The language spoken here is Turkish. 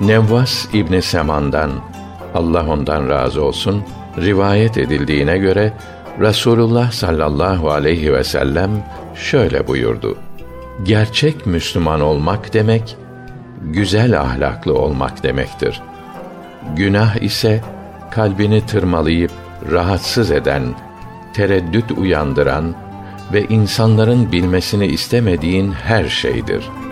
Nevvas İbni Seman'dan, Allah ondan razı olsun, rivayet edildiğine göre Resulullah sallallahu aleyhi ve sellem şöyle buyurdu: Gerçek Müslüman olmak demek, güzel ahlaklı olmak demektir. Günah ise kalbini tırmalayıp rahatsız eden, tereddüt uyandıran ve insanların bilmesini istemediğin her şeydir.